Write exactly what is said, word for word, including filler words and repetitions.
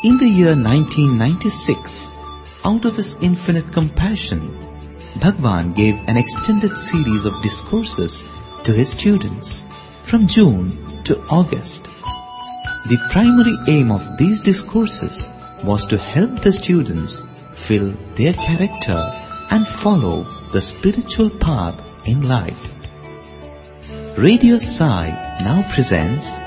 In the year nineteen ninety-six, out of His infinite compassion, Bhagwan gave an extended series of discourses to His students from June to August. The primary aim of these discourses was to help the students fill their character and follow the spiritual path in life. Radio Sai now presents